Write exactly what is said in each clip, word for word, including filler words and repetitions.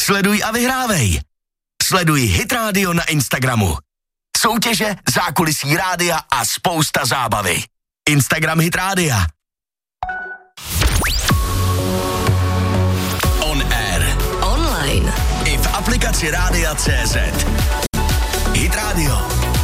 Sleduj a vyhrávej. Sleduj Hit Radio na Instagramu. Soutěže, zákulisí rádia a spousta zábavy. Instagram Hit Rádia. On air. Online. I v aplikaci Rádia tečka cé zet. Hit Radio.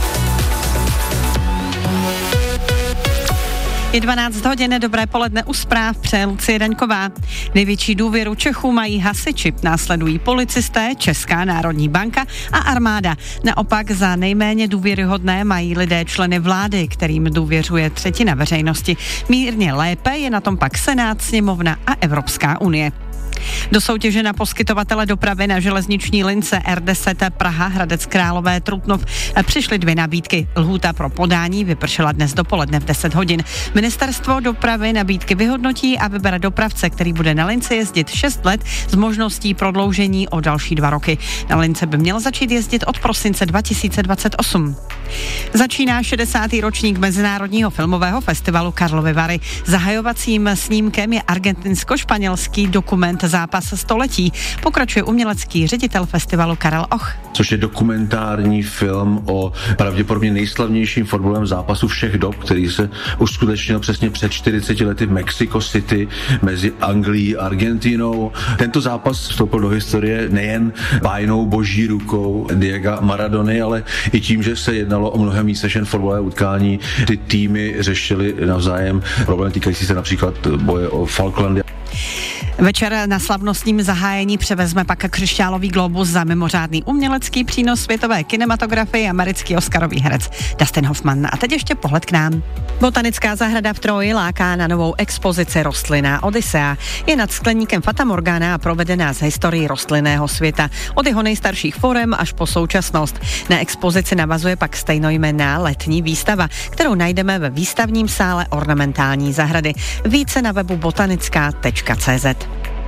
Je dvanáct hodin, dobré poledne u zpráv, přeje Lucie Daňková. Největší důvěru Čechů mají hasiči, následují policisté, Česká národní banka a armáda. Naopak za nejméně důvěryhodné mají lidé členy vlády, kterým důvěřuje třetina veřejnosti. Mírně lépe je na tom pak Senát, sněmovna a Evropská unie. Do soutěže na poskytovatele dopravy na železniční lince R deset Praha Hradec Králové Trutnov přišly dvě nabídky. Lhůta pro podání vypršela dnes dopoledne v deset hodin. Ministerstvo dopravy nabídky vyhodnotí a vybere dopravce, který bude na lince jezdit šest let s možností prodloužení o další dva roky. Na lince by měl začít jezdit od prosince dva tisíce dvacet osm. Začíná šedesátý ročník Mezinárodního filmového festivalu Karlovy Vary. Zahajovacím snímkem je argentinsko-španělský dokument Zápas století. Pokračuje umělecký ředitel festivalu Karel Och. Což je dokumentární film o pravděpodobně nejslavnějším fotbalovém zápasu všech dob, který se uskutečnil přesně před čtyřiceti lety v Mexico City mezi Anglií a Argentinou. Tento zápas vstoupil do historie nejen bájnou boží rukou Diega Maradony, ale i tím, že se jednalo o mnohem víc než jen fotbalové utkání. Ty týmy řešily navzájem problémy týkající se například boje o Falklandy. Večer na slavnostním zahájení převezme pak křišťálový globus za mimořádný umělecký přínos světové kinematografii americký oscarový herec Dustin Hoffman. A teď ještě pohled k nám. Botanická zahrada v Troji láká na novou expozici Rostlinná Odyssea. Je nad skleníkem Fata Morgana a provedená z historii rostlinného světa. Od jeho nejstarších forem až po současnost. Na expozici navazuje pak stejnojmenná letní výstava, kterou najdeme ve výstavním sále ornamentální zahrady. Více na webu botanická tečka cé zet.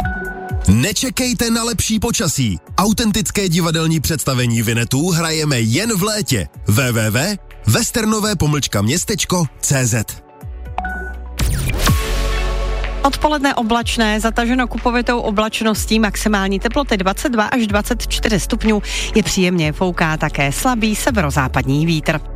Nečekejte na lepší počasí. Autentické divadelní představení Vinetů hrajeme jen v létě. w w w tečka westernové pomlčka městečko tečka cé zet. Odpoledne oblačné, zataženo kupovitou oblačností, maximální teploty dvacet dva až dvacet čtyři stupňů. Je příjemně, fouká také slabý severozápadní vítr.